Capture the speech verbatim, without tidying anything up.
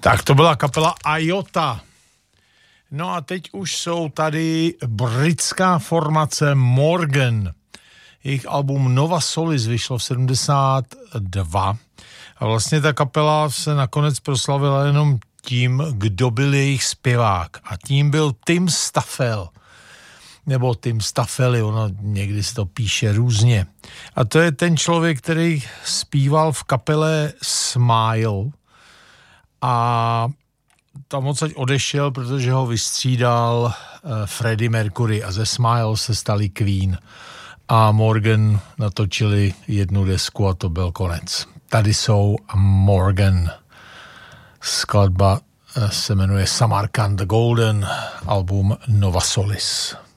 Tak to byla kapela Iota. No a teď už jsou tady britská formace Morgan. Jejich album Nova Solis vyšlo v sedmdesát dva. A vlastně ta kapela se nakonec proslavila jenom tím, kdo byl jejich zpěvák. A tím byl Tim Staffel. Nebo Tim Staffeli, ono někdy se to píše různě. A to je ten člověk, který zpíval v kapele Smile a tam odsaď odešel, protože ho vystřídal uh, Freddie Mercury a ze Smile se stali Queen. A Morgan natočili jednu desku a to byl konec. Tady jsou Morgan. Skladba se jmenuje Samarkand Golden, album Nova Solis.